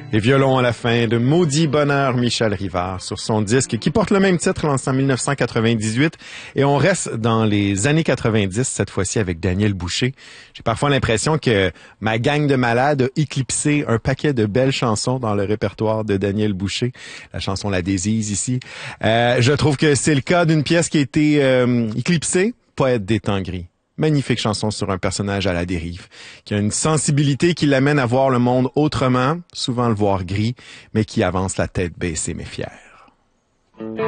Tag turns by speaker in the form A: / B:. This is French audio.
A: Et violon à la fin de Maudit Bonheur, Michel Rivard, sur son disque qui porte le même titre, lancé en 1998. Et on reste dans les années 90, cette fois-ci avec Daniel Boucher. J'ai parfois l'impression que ma gang de malades a éclipsé un paquet de belles chansons dans le répertoire de Daniel Boucher. La chanson La Désise ici. Je trouve que c'est le cas d'une pièce qui a été éclipsée, Poète des temps gris. Magnifique chanson sur un personnage à la dérive, qui a une sensibilité qui l'amène à voir le monde autrement, souvent le voir gris, mais qui avance la tête baissée mais fière.